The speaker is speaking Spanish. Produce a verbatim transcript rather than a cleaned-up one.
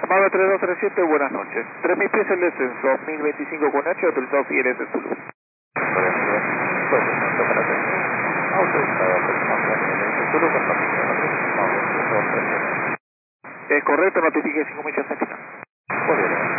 Armada tres dos tres siete, buenas noches. tres mil pies el descenso, mil veinticinco con H, autorizado Figueres de Zulu. Pues, no para atención. Autorizado aproximadamente Figueres de Zulu, con permiso de aproximadamente dos tres siete. Es correcto, notifique cinco millas al final. Muy bien.